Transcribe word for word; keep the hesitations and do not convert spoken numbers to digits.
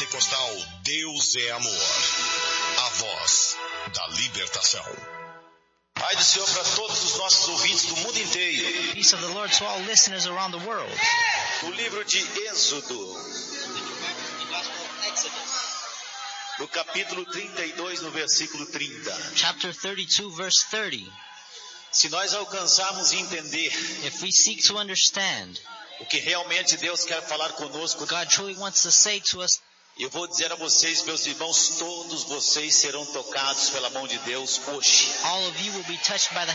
postal Deus é Amor. A voz da libertação. Pai do Senhor para todos os nossos ouvintes do mundo inteiro. Peace of the Lord to all listeners around the world. No livro de Êxodo, no capítulo trinta e dois, no versículo trinta. Chapter thirty-two, verse thirty. Se nós alcançarmos entender If we seek to understand o que realmente Deus quer falar conosco, what God truly wants to say to us, eu vou dizer a vocês, meus irmãos, todos vocês serão tocados pela mão de Deus hoje. all of you will be touched by the